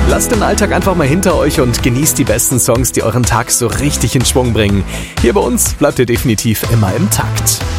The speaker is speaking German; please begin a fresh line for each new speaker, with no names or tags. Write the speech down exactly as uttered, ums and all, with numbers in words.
Lasst den Alltag einfach mal hinter euch und genießt die besten Songs, die euren Tag so richtig in Schwung bringen. Hier bei uns bleibt ihr definitiv immer im Takt.